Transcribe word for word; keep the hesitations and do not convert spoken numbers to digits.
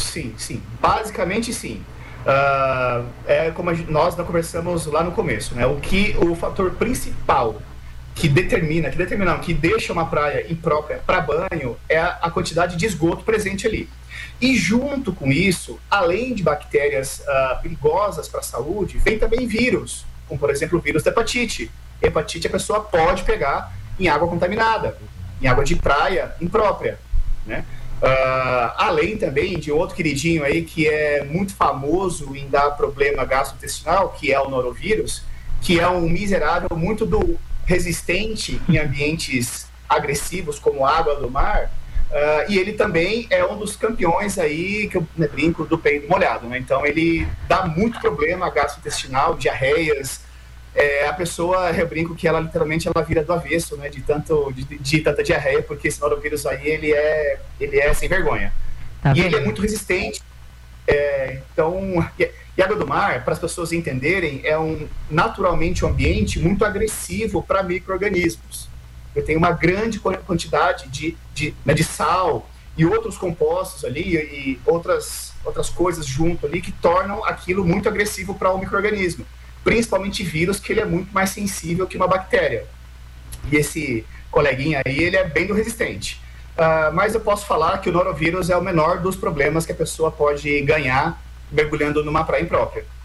sim, sim. Basicamente, sim. Uh, é como a gente, nós conversamos lá no começo, né? O que o fator principal que determina, que determina, não, que deixa uma praia imprópria para banho é a, a quantidade de esgoto presente ali. E junto com isso, além de bactérias uh, perigosas para a saúde, vem também vírus, como por exemplo o vírus da hepatite. Hepatite a pessoa pode pegar em água contaminada, em água de praia imprópria, né? Uh, além também de outro queridinho aí que é muito famoso em dar problema gastrointestinal, que é o norovírus, que é um miserável muito do resistente em ambientes agressivos como água do mar, uh, e ele também é um dos campeões aí, que eu né, brinco, do peido molhado, né? Então ele dá muito problema gastrointestinal, diarreias, é, a pessoa, eu brinco que ela literalmente ela vira do avesso, né, de, tanto, de, de tanta diarreia, porque esse norovírus aí, ele é, ele é sem vergonha. Tá, e ele é muito resistente. É, então, e água do mar, para as pessoas entenderem, é um, naturalmente um ambiente muito agressivo para micro-organismos. Eu tenho uma grande quantidade de, de, né, de sal e outros compostos ali, e outras, outras coisas junto ali, que tornam aquilo muito agressivo para o micro-organismo. Principalmente vírus, que ele é muito mais sensível que uma bactéria. E esse coleguinha aí, ele é bem do resistente. Uh, mas eu posso falar que o norovírus é o menor dos problemas que a pessoa pode ganhar mergulhando numa praia imprópria.